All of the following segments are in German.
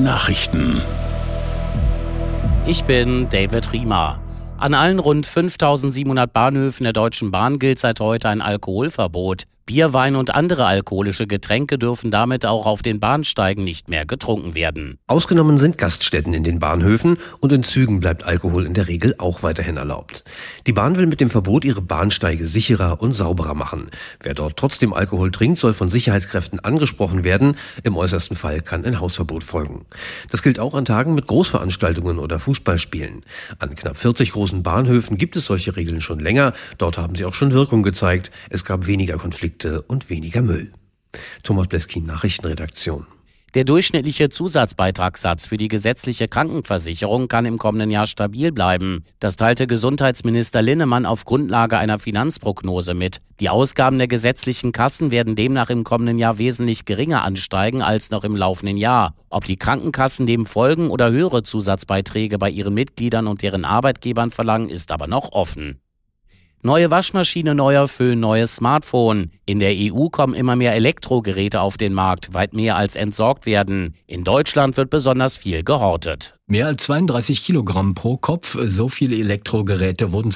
Nachrichten. Ich bin David Riemer. An allen rund 5.700 Bahnhöfen der Deutschen Bahn gilt seit heute ein Alkoholverbot. Bier, Wein und andere alkoholische Getränke dürfen damit auch auf den Bahnsteigen nicht mehr getrunken werden. Ausgenommen sind Gaststätten in den Bahnhöfen und in Zügen bleibt Alkohol in der Regel auch weiterhin erlaubt. Die Bahn will mit dem Verbot ihre Bahnsteige sicherer und sauberer machen. Wer dort trotzdem Alkohol trinkt, soll von Sicherheitskräften angesprochen werden. Im äußersten Fall kann ein Hausverbot folgen. Das gilt auch an Tagen mit Großveranstaltungen oder Fußballspielen. An knapp 40 großen Bahnhöfen gibt es solche Regeln schon länger. Dort haben sie auch schon Wirkung gezeigt. Es gab weniger Konflikte und weniger Müll. Thomas Bleskin, Nachrichtenredaktion. Der durchschnittliche Zusatzbeitragssatz für die gesetzliche Krankenversicherung kann im kommenden Jahr stabil bleiben. Das teilte Gesundheitsminister Linnemann auf Grundlage einer Finanzprognose mit. Die Ausgaben der gesetzlichen Kassen werden demnach im kommenden Jahr wesentlich geringer ansteigen als noch im laufenden Jahr. Ob die Krankenkassen dem folgen oder höhere Zusatzbeiträge bei ihren Mitgliedern und deren Arbeitgebern verlangen, ist aber noch offen. Neue Waschmaschine, neuer Föhn, neues Smartphone. In der EU kommen immer mehr Elektrogeräte auf den Markt, weit mehr als entsorgt werden. In Deutschland wird besonders viel gehortet. Mehr als 32 Kilogramm pro Kopf, so viele Elektrogeräte wurden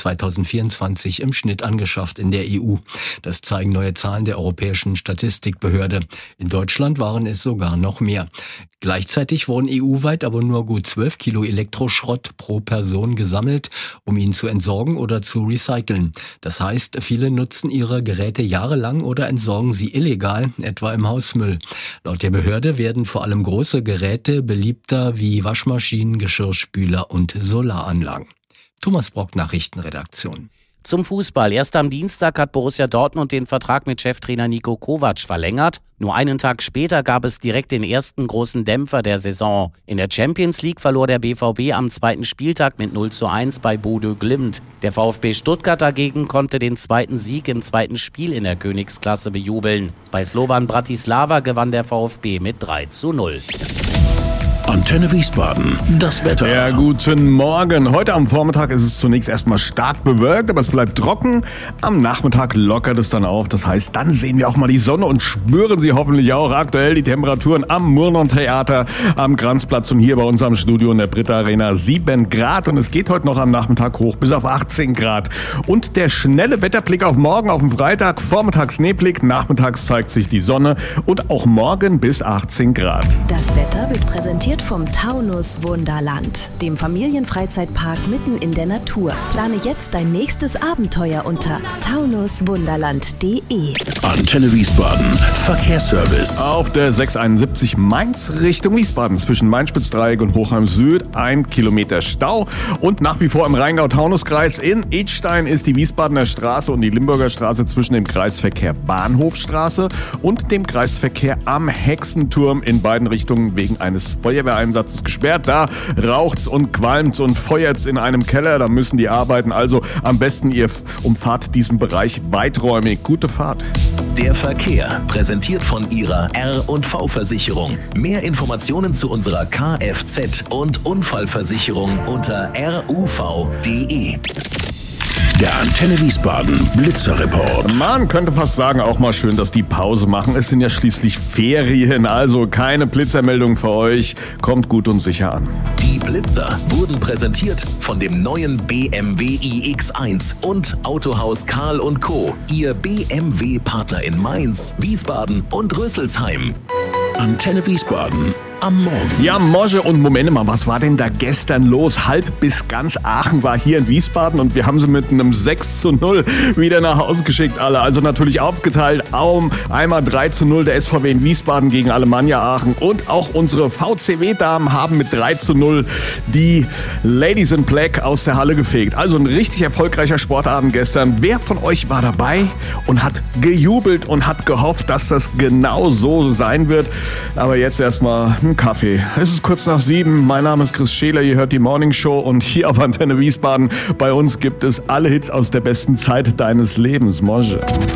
2024 im Schnitt angeschafft in der EU. Das zeigen neue Zahlen der Europäischen Statistikbehörde. In Deutschland waren es sogar noch mehr. Gleichzeitig wurden EU-weit aber nur gut 12 Kilo Elektroschrott pro Person gesammelt, um ihn zu entsorgen oder zu recyceln. Das heißt, viele nutzen ihre Geräte jahrelang oder entsorgen sie illegal, etwa im Hausmüll. Laut der Behörde werden vor allem große Geräte beliebter wie Waschmaschinen, Geschirrspüler und Solaranlagen. Thomas Brock, Nachrichtenredaktion. Zum Fußball. Erst am Dienstag hat Borussia Dortmund den Vertrag mit Cheftrainer Niko Kovac verlängert. Nur einen Tag später gab es direkt den ersten großen Dämpfer der Saison. In der Champions League verlor der BVB am zweiten Spieltag mit 0:1 bei Bodø Glimt. Der VfB Stuttgart dagegen konnte den zweiten Sieg im zweiten Spiel in der Königsklasse bejubeln. Bei Slovan Bratislava gewann der VfB mit 3:0. Antenne Wiesbaden, das Wetter. Ja, guten Morgen. Heute am Vormittag ist es zunächst erstmal stark bewölkt, aber es bleibt trocken. Am Nachmittag lockert es dann auf. Das heißt, dann sehen wir auch mal die Sonne und spüren sie hoffentlich auch. Aktuell die Temperaturen am Murnon-Theater, am Kranzplatz und hier bei uns am Studio in der Britta Arena 7 Grad. Und es geht heute noch am Nachmittag hoch bis auf 18 Grad. Und der schnelle Wetterblick auf morgen, auf den Freitag. Vormittags Schneeblick, nachmittags zeigt sich die Sonne und auch morgen bis 18 Grad. Das Wetter wird präsentiert vom Taunus Wunderland, dem Familienfreizeitpark mitten in der Natur. Plane jetzt dein nächstes Abenteuer unter taunuswunderland.de. Antenne Wiesbaden, Verkehrsservice. Auf der 671 Mainz Richtung Wiesbaden zwischen Main-Spitz-Dreieck und Hochheim Süd 1 Kilometer Stau. Und nach wie vor im Rheingau-Taunus-Kreis in Idstein ist die Wiesbadener Straße und die Limburger Straße zwischen dem Kreisverkehr Bahnhofstraße und dem Kreisverkehr am Hexenturm in beiden Richtungen wegen eines Feuerwehreinsatzes gesperrt. Da raucht's und qualmt's und feuert's in einem Keller. Da müssen die arbeiten. Also am besten ihr umfahrt diesen Bereich weiträumig. Gute Fahrt. Der Verkehr, präsentiert von Ihrer R&V-Versicherung. Mehr Informationen zu unserer Kfz- und Unfallversicherung unter ruv.de. Der Antenne Wiesbaden Blitzerreport. Man könnte fast sagen, auch mal schön, dass die Pause machen. Es sind ja schließlich Ferien, also keine Blitzermeldung für euch. Kommt gut und sicher an. Die Blitzer wurden präsentiert von dem neuen BMW iX1 und Autohaus Karl & Co. Ihr BMW-Partner in Mainz, Wiesbaden und Rüsselsheim. Antenne Wiesbaden am Morgen. Ja, Mosche und Moment mal, was war denn da gestern los? Halb bis ganz Aachen war hier in Wiesbaden und wir haben sie mit einem 6:0 wieder nach Hause geschickt, alle. Also natürlich aufgeteilt, einmal 3:0 der SVW in Wiesbaden gegen Alemannia Aachen und auch unsere VCW-Damen haben mit 3:0 die Ladies in Black aus der Halle gefegt. Also ein richtig erfolgreicher Sportabend gestern. Wer von euch war dabei und hat gejubelt und hat gehofft, dass das genau so sein wird? Aber jetzt erstmal Kaffee. Es ist kurz nach 7. Mein Name ist Chris Scheler. Ihr hört die Morning Show und hier auf Antenne Wiesbaden. Bei uns gibt es alle Hits aus der besten Zeit deines Lebens. Monge.